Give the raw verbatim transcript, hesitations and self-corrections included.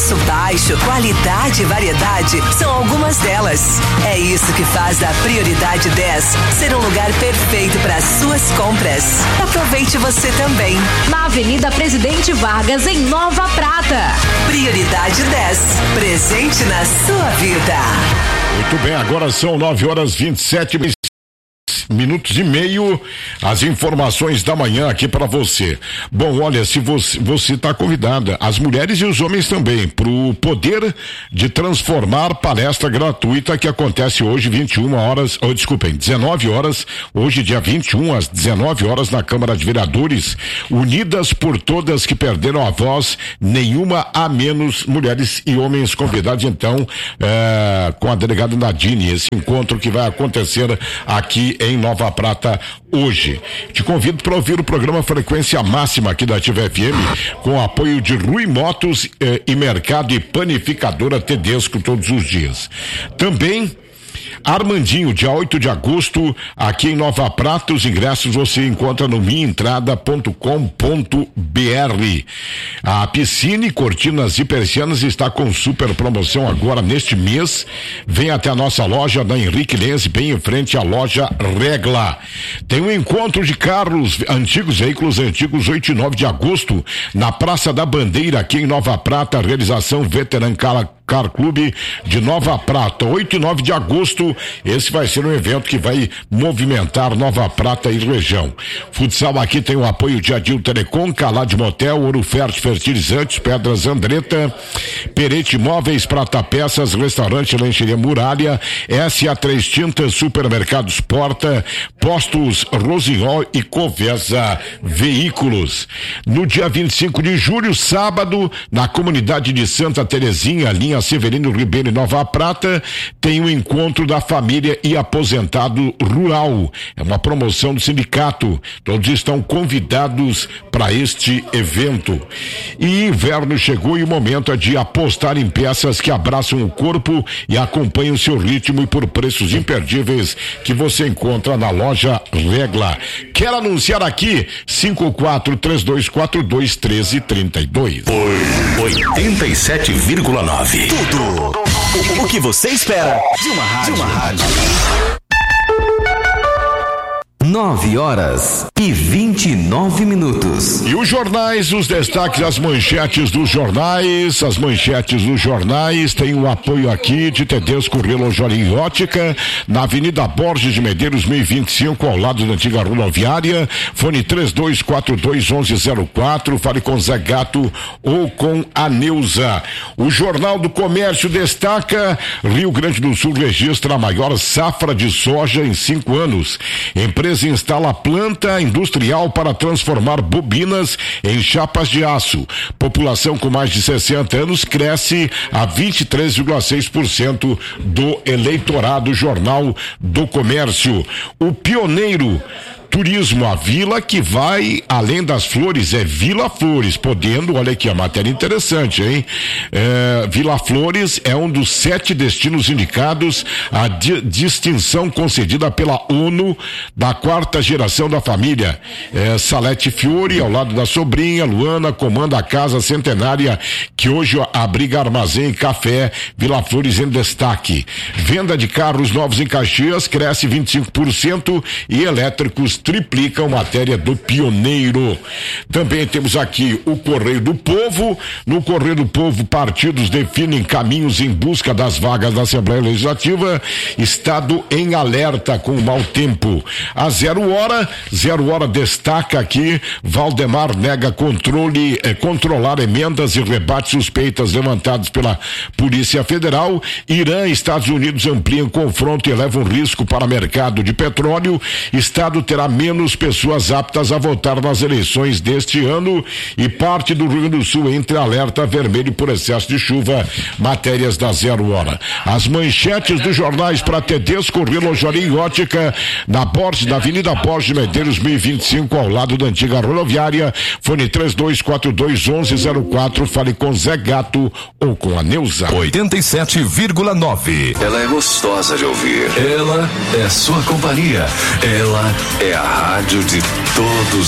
Preço baixo, qualidade e variedade são algumas delas. É isso que faz a Prioridade dez ser um lugar perfeito para suas compras. Aproveite você também. Na Avenida Presidente Vargas, em Nova Prata. Prioridade dez, presente na sua vida. Muito bem, agora são nove horas vinte e sete minutos e meio, as informações da manhã aqui para você. Bom, olha, se você você está convidada, as mulheres e os homens também, para o Poder de Transformar, palestra gratuita que acontece hoje vinte e uma horas, ou desculpem, dezenove horas, hoje dia vinte e um às dezenove horas na Câmara de Vereadores, unidas por todas que perderam a voz, nenhuma a menos, mulheres e homens convidados então, é, com a delegada Nadine, esse encontro que vai acontecer aqui em Nova Prata hoje. Te convido para ouvir o programa Frequência Máxima aqui da Ativa F M, com o apoio de Rui Motos eh, e Mercado e Panificadora Tedesco todos os dias. Também Armandinho, dia oito de agosto, aqui em Nova Prata, os ingressos você encontra no minha entrada ponto com ponto b r. A piscina e cortinas e persianas está com super promoção agora neste mês. Vem até a nossa loja da Henrique Lenz, bem em frente à loja Regla. Tem um encontro de carros antigos, veículos antigos, oito e nove de agosto, na Praça da Bandeira, aqui em Nova Prata, realização Veteran Car Car Clube de Nova Prata, oito e nove de agosto. Esse vai ser um evento que vai movimentar Nova Prata e região. Futsal aqui tem o apoio de Adil Telecom, Calad Motel, Ouro Fértil Fertilizantes, Pedras Andretta, Perete Móveis, Prata Peças, Restaurante Lancheria Muralha, S A três Tintas, Supermercados Porta, Postos Rosinhol e Covesa Veículos. No dia vinte e cinco de julho, sábado, na comunidade de Santa Terezinha, linha Severino Ribeiro e Nova Prata, tem o encontro da família e aposentado rural. É uma promoção do sindicato. Todos estão convidados para este evento. E inverno chegou e o momento é de apostar em peças que abraçam o corpo e acompanham o seu ritmo e por preços imperdíveis que você encontra na loja Regla. Quer anunciar aqui? cinco quatro três dois quatro dois um três três dois. oitenta e sete vírgula nove. Tudo o, o que você espera de uma rádio. De uma rádio. Nove horas e vinte e nove minutos. E os jornais, os destaques, as manchetes dos jornais, as manchetes dos jornais, tem o apoio aqui de Tedesco Relojoaria e Ótica, na Avenida Borges de Medeiros, mil e vinte e cinco, ao lado da antiga rodoviária, fone três dois quatro dois, onze zero quatro, fale com Zé Gato ou com a Neuza. O Jornal do Comércio destaca, Rio Grande do Sul registra a maior safra de soja em cinco anos. Empresa instala planta industrial para transformar bobinas em chapas de aço. População com mais de sessenta anos cresce a vinte e três vírgula seis por cento do eleitorado. Jornal do Comércio. O Pioneiro Turismo, a vila que vai além das flores, é Vila Flores, podendo, olha aqui a matéria interessante, hein? É, Vila Flores é um dos sete destinos indicados à di- distinção concedida pela ONU da quarta geração da família. É, Salete Fiore, ao lado da sobrinha, Luana, comanda a casa centenária que hoje abriga armazém e café. Vila Flores em destaque. Venda de carros novos em Caxias cresce vinte e cinco por cento e elétricos triplicam, matéria do Pioneiro. Também temos aqui o Correio do Povo. No Correio do Povo, partidos definem caminhos em busca das vagas da Assembleia Legislativa. Estado em alerta com o mau tempo. A zero hora, zero hora destaca aqui, Valdemar nega controle, eh, controlar emendas e rebate suspeitas levantadas pela Polícia Federal. Irã e Estados Unidos ampliam confronto e levam risco para o mercado de petróleo. Estado terá menos pessoas aptas a votar nas eleições deste ano e parte do Rio Grande do Sul entre alerta vermelho por excesso de chuva. Matérias da zero hora. As manchetes dos jornais para Tedesco Relojoaria e Ótica, na Borges, na Avenida Borges de Medeiros, mil e vinte e cinco, ao lado da antiga rodoviária. Fone três dois quatro dois, onze zero quatro. Fale com Zé Gato ou com a Neuza. oitenta e sete vírgula nove. Ela é gostosa de ouvir. Ela é sua companhia. Ela é a rádio de todos